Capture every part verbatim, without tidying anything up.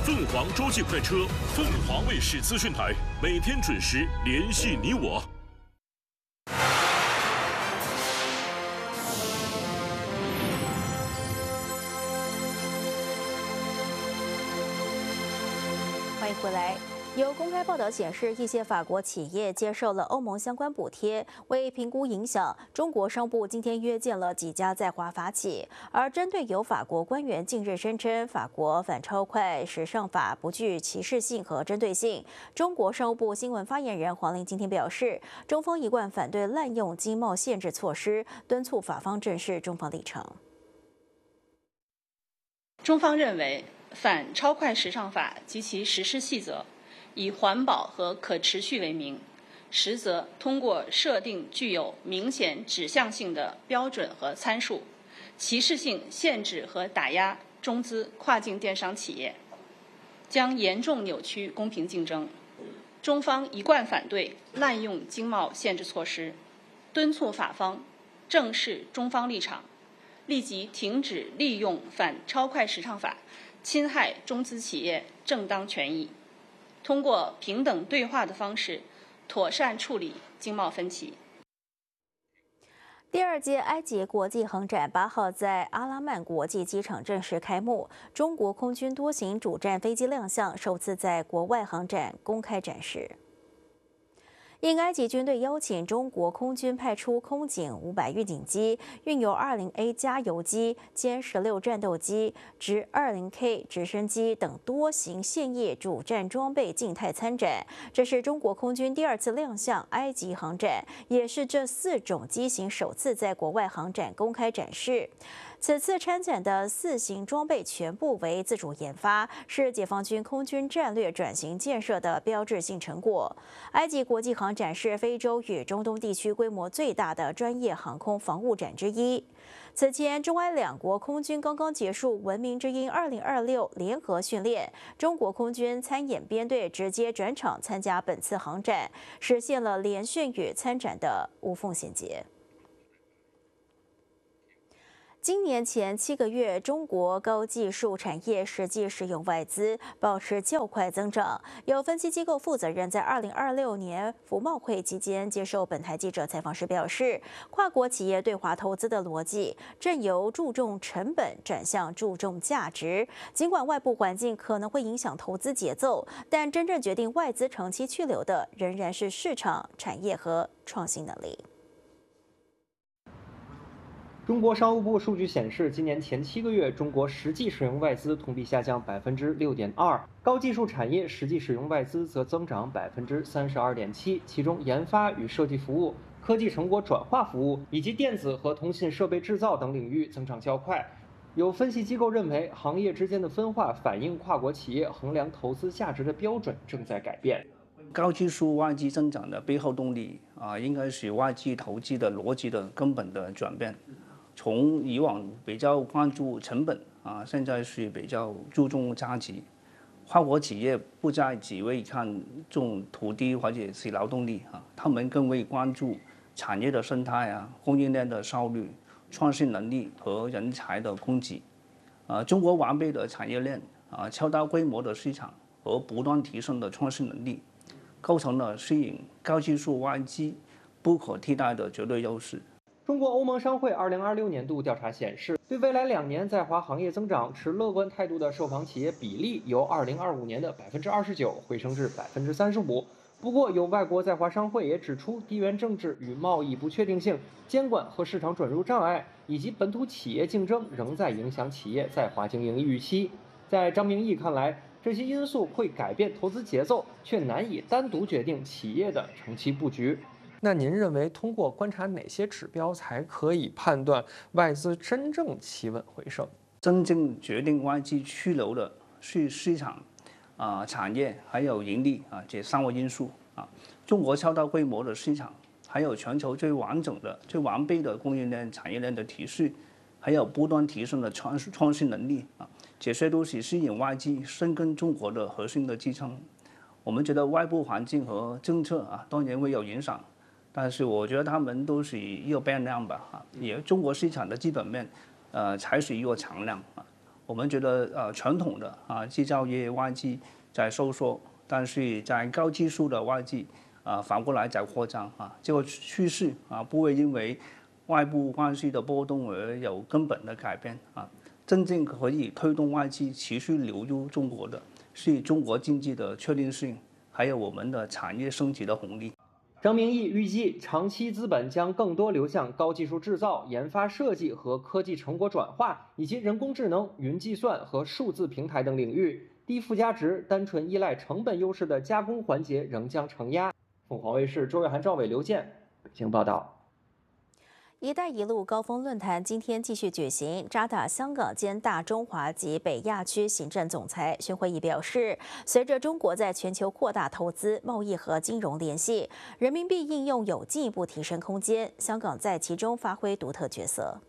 凤凰洲际快车，凤凰卫视资讯台，每天准时联系你我。 欢迎回来。有公开报道显示，一些法国企业接受了欧盟相关补贴，为评估影响，中国商务部今天约见了几家在华法企。而针对有法国官员近日声称法国反超快时尚法不具歧视性和针对性，中国商务部新闻发言人黄玲今天表示，中方一贯反对滥用经贸限制措施，敦促法方正视中方立场。 中方认为，反超快时尚法及其实施细则以环保和可持续为名，实则通过设定具有明显指向性的标准和参数，歧视性限制和打压中资跨境电商企业，将严重扭曲公平竞争。中方一贯反对滥用经贸限制措施，敦促法方正视中方立场，立即停止利用反超快时尚法侵害中资企业正当权益，通过平等对话的方式，妥善处理经贸分歧。 第二届埃及国际航展八号在阿拉曼国际机场正式开幕，中国空军多型主战飞机亮相，首次在国外航展公开展示。应埃及军队邀请，中国空军派出空警五百预警机、运油 二十 A 加油机、歼十六战斗机、直 二十 K 直升机等多型现役主战装备静态参展。这是中国空军第二次亮相埃及航展，也是这四种机型首次在国外航展公开展示。此次参展的四型装备全部为自主研发，是解放军空军战略转型建设的标志性成果。埃及国际航展是非洲与中东地区规模最大的专业航空防务展之一。此前，中埃两国空军刚刚结束“文明之鹰二零二六”联合训练，中国空军参演编队直接转场参加本次航展，实现了联训与参展的无缝衔接。今年前七个月，中国高技术产业实际使用外资保持较快增长。有分析机构负责人在二零二六年服贸会期间接受本台记者采访时表示，跨国企业对华投资的逻辑正由注重成本转向注重价值。尽管外部环境可能会影响投资节奏，但真正决定外资长期去留的仍然是市场、产业和创新能力。 中国商务部数据显示，今年前七个月，中国实际使用外资同比下降百分之六点二，高技术产业实际使用外资则增长百分之三十二点七，其中研发与设计服务、科技成果转化服务以及电子和通信设备制造等领域增长较快。有分析机构认为，行业之间的分化反映跨国企业衡量投资价值的标准正在改变。 高技术外资增长的背后动力啊，应该是外资投资的逻辑的根本的转变。从以往比较关注成本啊，现在是比较注重价值。跨国企业不再只为看重土地或者是劳动力啊，他们更为关注产业的生态啊、供应链的效率、创新能力和人才的供给。啊，中国完备的产业链啊、超大规模的市场和不断提升的创新能力，构成了吸引高技术外资不可替代的绝对优势。 中国欧盟商会二零二六年度调查显示，对未来两年在华行业增长持乐观态度的受访企业比例由二零二五年的百分之二十九回升至百分之三十五。不过，有外国在华商会也指出，地缘政治与贸易不确定性、监管和市场准入障碍，以及本土企业竞争仍在影响企业在华经营预期。在张明义看来，这些因素会改变投资节奏，却难以单独决定企业的长期布局。那您认为通过观察哪些指标才可以判断外资真正企稳回升？ 真正决定外资去留的是市场、啊、呃、产业还有盈利啊这三个因素啊。中国超大规模的市场，还有全球最完整的、最完备的供应链、产业链的体系，还有不断提升的创创新能力啊，这些都是吸引外资深耕中国的核心的支撑。我们觉得外部环境和政策啊当然会有影响。但是我觉得他们都是一个变量吧，啊，也中国市场的基本面，呃，才是一个常量啊。 我们觉得呃传统的啊制造业外绩在收缩，但是在高技术的外绩啊反过来在扩张啊，这个趋势啊不会因为外部关系的波动而有根本的改变啊。真正可以推动外绩持续流入中国的是中国经济的确定性，还有我们的产业升级的红利。 张明义预计，长期资本将更多流向高技术制造、研发设计和科技成果转化，以及人工智能、云计算和数字平台等领域。低附加值、单纯依赖成本优势的加工环节仍将承压。凤凰卫视周月涵、赵伟、刘健北京报道。 “一带一路”高峰论坛今天继续举行。渣打香港兼大中华及北亚区行政总裁薛惠仪表示，随着中国在全球扩大投资、贸易和金融联系，人民币应用有进一步提升空间，香港在其中发挥独特角色。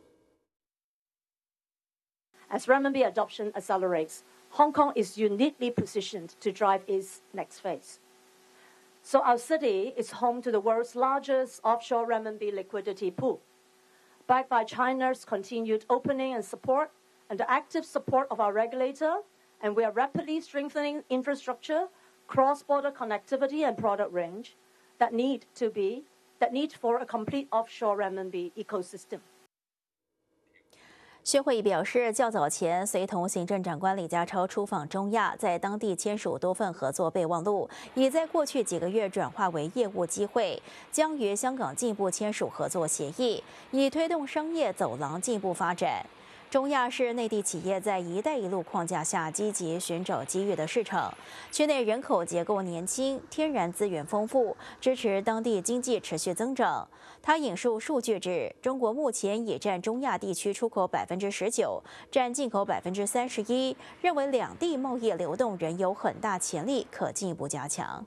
As renminbi adoption accelerates, Hong Kong is uniquely positioned to drive its next phase. So our city is home to the world's largest offshore renminbi liquidity pool. Backed by China's continued opening and support and the active support of our regulator, and we are rapidly strengthening infrastructure, cross-border connectivity and product range that need to be, that need for a complete offshore renminbi ecosystem. 薛惠仪表示，较早前随同行政长官李家超出访中亚，在当地签署多份合作备忘录，已在过去几个月转化为业务机会，将与香港进一步签署合作协议，以推动商业走廊进一步发展。中亚是内地企业在“一带一路”框架下积极寻找机遇的市场，区内人口结构年轻，天然资源丰富，支持当地经济持续增长。他引述数据指，中国目前已占中亚地区出口百分之十九，占进口百分之三十一，认为两地贸易流动仍有很大潜力，可进一步加强。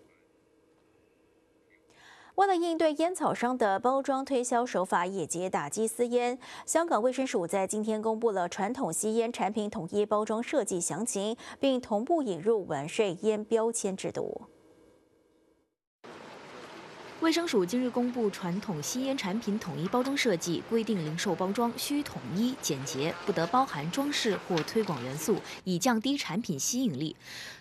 为了应对烟草商的包装推销手法以及打击私烟，香港卫生署在今天公布了传统吸烟产品统一包装设计详情，并同步引入完税烟标签制度。 卫生署今日公布传统吸烟产品统一包装设计，规定零售包装需统一简洁，不得包含装饰或推广元素，以降低产品吸引力。